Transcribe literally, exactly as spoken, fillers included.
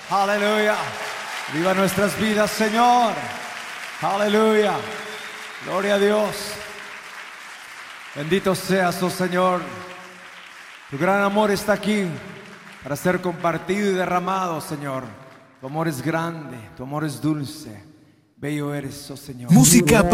Aleluya. Viva nuestras vidas, Señor. Aleluya. Gloria a Dios. Bendito seas, oh Señor. Tu gran amor está aquí para ser compartido y derramado, Señor. Tu amor es grande, tu amor es dulce. Bello eres, oh Señor. Música